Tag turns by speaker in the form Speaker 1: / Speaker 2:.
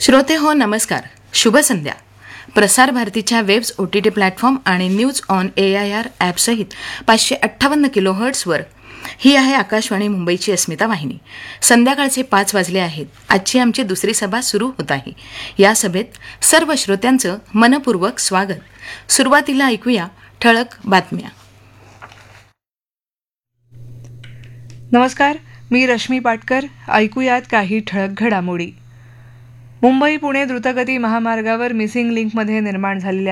Speaker 1: श्रोते हो नमस्कार, शुभ संध्या. प्रसार भारतीच्या वेब्स OTT प्लॅटफॉर्म आणि न्यूज ऑन AIR ॲपसहित 558 किलोहर्ट्झवर ही आहे आकाशवाणी मुंबईची अस्मिता वाहिनी. संध्याकाळचे 5 वाजले आहेत. आजची आमची दुसरी सभा सुरू होत आहे. या सभेत सर्व श्रोत्यांचं मनपूर्वक स्वागत. सुरुवातीला ऐकूया ठळक बातम्या.
Speaker 2: नमस्कार, मी रश्मी पाटकर. ऐकूयात काही ठळक घडामोडी. मुंबई पुणे द्रुतगती महामार्गावर मिसिंग लिंकमध्ये निर्माण झालेल्या